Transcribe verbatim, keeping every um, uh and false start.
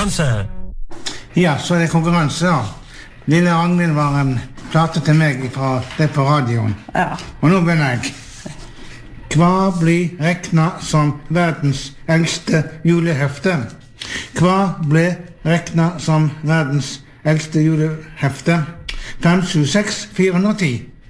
konkurranse. Ja, så er det konkurranse da. Lille Ragnhild var en plate til meg fra det på radioen. Ja. Og nå begynner jeg. Hva blir regnet som verdens eldste julehefte? Hva ble regnet som verdens eldste julehefte? fem sju seks fire ti